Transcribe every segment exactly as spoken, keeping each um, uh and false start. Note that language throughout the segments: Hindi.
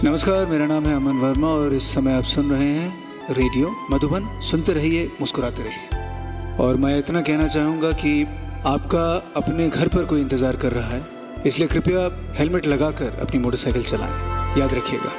नमस्कार, मेरा नाम है अमन वर्मा और इस समय आप सुन रहे हैं रेडियो मधुबन। सुनते रहिए, मुस्कुराते रहिए। और मैं इतना कहना चाहूँगा कि आपका अपने घर पर कोई इंतज़ार कर रहा है, इसलिए कृपया आप हेलमेट लगाकर अपनी मोटरसाइकिल चलाएं। याद रखिएगा।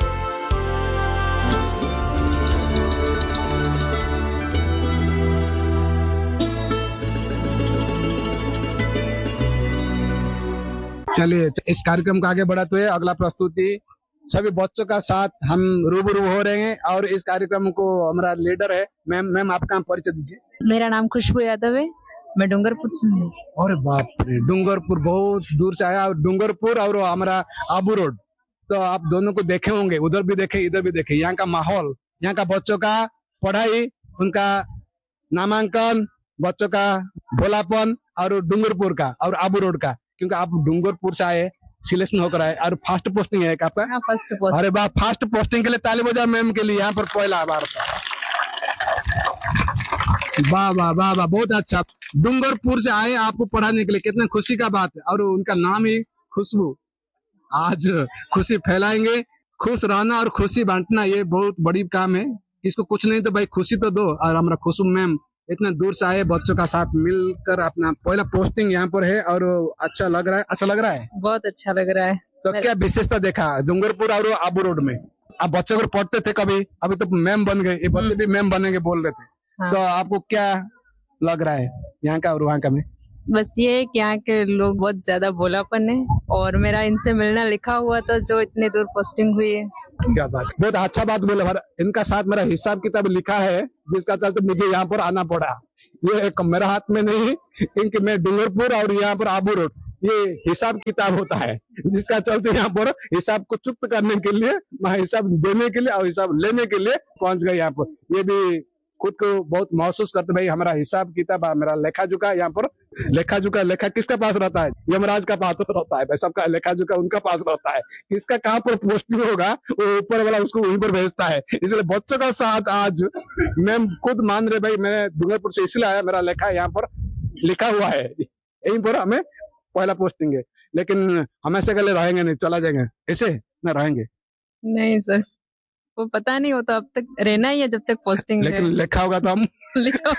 चलिए, इस कार्यक्रम को आगे बढ़ाते हुए अगला प्रस्तुति सभी बच्चों का साथ हम रूबरू हो रहे हैं और इस कार्यक्रम को हमारा लीडर है मैम। मैम आपका परिचय दीजिए। मेरा नाम खुशबू यादव है, मैं डूंगरपुर से हूँ। अरे बाप रे, डूंगरपुर बहुत दूर से आया। डूंगरपुर और हमारा आबू रोड, तो आप दोनों को देखे होंगे, उधर भी देखे इधर भी देखे। यहाँ का माहौल, यहाँ का बच्चों का पढ़ाई, उनका नामांकन, बच्चों का भोलापन और डूंगरपुर का और आबू रोड का, क्योंकि आप डूंगरपुर से आए, सिलेक्शन होकर आए और फर्स्ट पोस्टिंग है आपका। हाँ, फर्स्ट पोस्टिंग। अरे वाह, फर्स्ट पोस्टिंग के लिए ताली बजाओ मैम के लिए। यहाँ पर पहला बार वाह वाह वाह वाह, बहुत अच्छा। डूंगरपुर से आए आपको पढ़ाने के लिए, कितना खुशी का बात है। और उनका नाम ही खुशबू। आज खुशी फैलाएंगे, खुश रहना और खुशी बांटना, ये बहुत बड़ी काम है। इसको कुछ नहीं तो भाई खुशी तो दो। और हमारा खुशबू मैम इतना दूर से आए, बच्चों का साथ मिलकर अपना पहला पोस्टिंग यहाँ पर है और अच्छा लग रहा है। अच्छा लग रहा है, बहुत अच्छा लग रहा है। तो क्या विशेषता देखा डूंगरपुर और आबू रोड में? आप बच्चे को पढ़ते थे कभी, अभी तो मैम बन गए, ये बच्चे भी मैम बनेंगे बोल रहे थे। हाँ। तो आपको क्या लग रहा है यहाँ का और वहाँ का में? बस ये है कि यहाँ के लोग बहुत ज्यादा भोलापन है और मेरा इनसे मिलना लिखा हुआ था जो इतने दूर पोस्टिंग हुई है। क्या बात, बहुत अच्छा बात बोले। इनका साथ मेरा हिसाब किताब लिखा है, जिसका चलते मुझे यहाँ पर आना पड़ा। ये एक मेरा हाथ में नहीं, इनके मैं डूंगरपुर और यहाँ पर आबू रोड, ये हिसाब किताब होता है, जिसका चलते यहाँ पर हिसाब को चुक्त करने के लिए, हिसाब देने के लिए और हिसाब लेने के लिए पहुंच गए यहाँ पर। ये भी खुद को बहुत महसूस करते भाई, हमारा हिसाब किताब, मेरा लेखा जोखा यहाँ पर। लेखा जोखा लेखा किसका पास रहता है? यमराज का पास रहता है भाई, सबका लेखा जोखा उनका पास रहता है। किसका कहाँ पर पोस्टिंग होगा वो ऊपर वाला उसको वहीं पर भेजता है। इसलिए बच्चों का साथ आज मैम खुद मान रहे भाई, मैंने डूंगरपुर से इसलिए आया, मेरा लेखा यहाँ पर लिखा हुआ है, यहीं पर हमें पहला पोस्टिंग है। लेकिन हमेशा के लिए रहेंगे नहीं, चला जाएंगे ऐसे ना रहेंगे। नहीं सर, वो पता नहीं होता, अब तक रहना ही है जब तक पोस्टिंग है। लेकिन लिखा होगा तो हम लिखा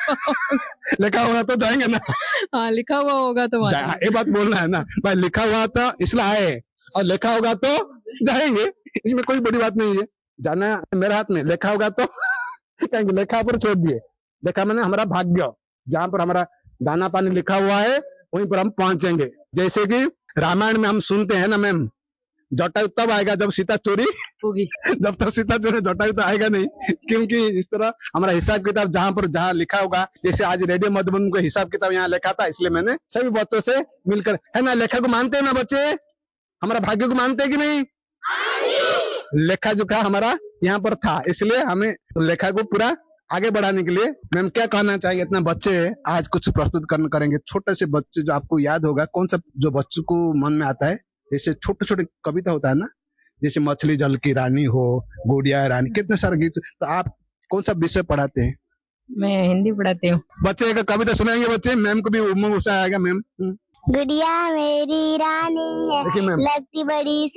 लिखा होगा तो जाएंगे ना। हाँ, लिखा हुआ होगा तो ये बात बोलना है ना भाई, लिखा हुआ तो इसलिए आए और लिखा होगा तो जाएंगे, इसमें कोई बड़ी बात नहीं है। जाना मेरे हाथ में, लिखा होगा तो कहेंगे। लेखा पर छोड़ दिए, लेखा मैंने हमारा भाग्य, जहाँ पर हमारा दाना पानी लिखा हुआ है वहीं पर हम पहुंचेंगे। जैसे कि रामायण में हम सुनते हैं ना मैम, जटायु तब आएगा जब सीता चोरी होगी, जब तक सीता चोरी जटायु तो आएगा नहीं। क्योंकि इस तरह हमारा हिसाब किताब जहाँ पर जहाँ लिखा होगा, जैसे आज रेडियो मधुबन को हिसाब किताब यहाँ लिखा था, इसलिए मैंने सभी बच्चों से मिलकर, है ना, लेखा को मानते हैं ना बच्चे? हमारा भाग्य को मानते हैं कि नहीं? लेखा जोखा हमारा यहाँ पर था, इसलिए हमें लेखा को पूरा आगे बढ़ाने के लिए मैम क्या कहना चाहिए? इतना बच्चे आज कुछ प्रस्तुत कर, करेंगे। छोटे से बच्चे, जो आपको याद होगा, कौन सा जो बच्चों को मन में आता है, जैसे छोटे छोटे कविता होता है ना, जैसे मछली जल की रानी हो, गुड़िया रानी, कितने सारे गीत। तो आप कौन सा विषय पढ़ाते हैं? मैं हिंदी पढ़ाती हूँ। बच्चे एक कविता सुनाएंगे बच्चे, मैम को भी उमंग उत्साह आएगा। मैम, गुड़िया मेरी रानी है, लगती बड़ी